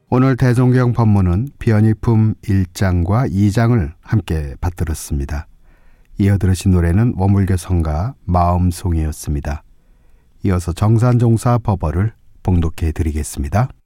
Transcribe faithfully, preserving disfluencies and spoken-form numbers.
오늘 대종경 법문은 비언이품 일 장과 이 장을 함께 받들었습니다. 이어 들으신 노래는 원불교 성가 마음송이였습니다. 이어서 정산종사 법어를 봉독해 드리겠습니다.